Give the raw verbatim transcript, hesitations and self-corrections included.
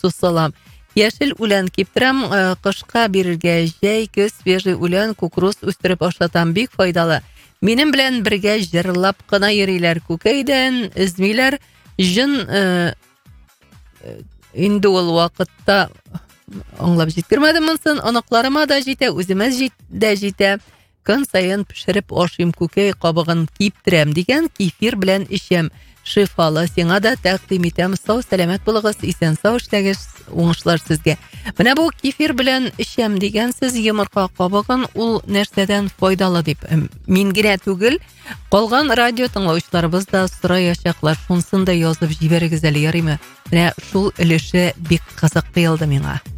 тусалам. Яшел үлән киптерәм, кышка бирергә җәй, көз свежий үлән, кукуруз үстереп ашатам, бик файдалы. Минем белән бергә җырлап кына йөриләр күкәйдән, эзмиләр, җын инде ул вакытта аңлап җиткермәдем монсын, анакларыма да җитә, үземә дә җитә. Көн сайын пешереп ашыйм, күкәй кабыгын киптерәм дигән, кефир белән эчәм. Шифалы, сиңа да тәкъдим итәм. Сау, сәламәт булыгыз, исән сау эшләгез, уңышлар сезгә. Менә бу кефир белән эчәм дигән сез йомырка кабыгын ул нәрсәдән файдалы дип. Мин генә түгел, калган радио тыңлаучыларыбыз да сораячаклар. Шунсын да язып җибәрегез әле, ярыймы? Менә шул өлеше бик кызык тоелды миңа.